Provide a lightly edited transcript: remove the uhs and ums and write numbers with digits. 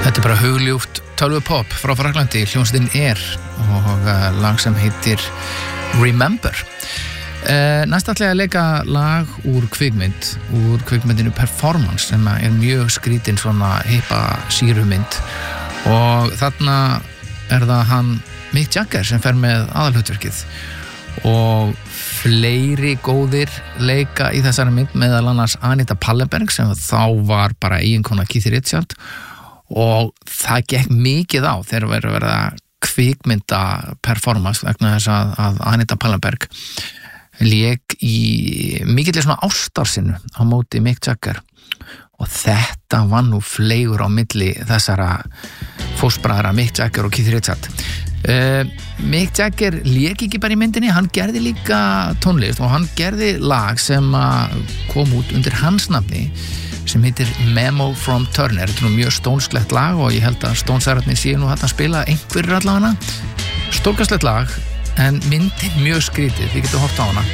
Þetta bara hugljúft tölvupop frá Fraklandi, hljómsveitin og lag sem heitir Remember. Næst ætla ég að leika lag úr kvikmyndinu Performance sem mjög skrítin svona hippa sírumynd og þarna það hann Mick Jagger sem fer með aðalhlutverkið og fleiri góðir leika í þessari mynd meðal annars Anita Pallenberg sem þá var bara eiginkona Keith Richards og það gekk mikið á þegar verið að kvikmynda Performance vegna þess að Anita Pallenberg lék í mikilli svona ástarsinu á móti Mick Jagger og þetta var nú fleigur á milli þessara fóstbræðra Mick Jagger og Keith Richards. Mick Jagger lék ekki bara í myndinni, hann gerði líka tónlist og hann gerði lag sem kom út undir hans nafni sem heitir Memo from Turner. Þetta nú mjög stónsklegt lag og ég held að stónsærarnir séu nú að spila einhverjir allavega. Stórkastlegt lag en myndin mjög skrítið, þið getur horft á hana.